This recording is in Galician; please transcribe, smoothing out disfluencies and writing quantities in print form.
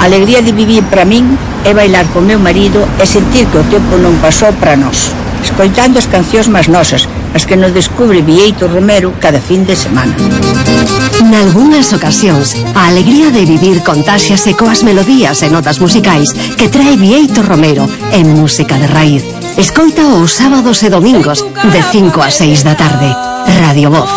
alegría de vivir para min é bailar con meu marido e sentir que o tempo non pasou para nós, escoitando as cancións máis nosas, as que nos descubre Bieito Romero cada fin de semana. Nalgúnas ocasións, a alegría de vivir contáxiase coas melodías e notas musicais que trae Bieito Romero en Música de Raíz. Escoita os sábados e domingos de 5 a 6 da tarde. Radio Voz.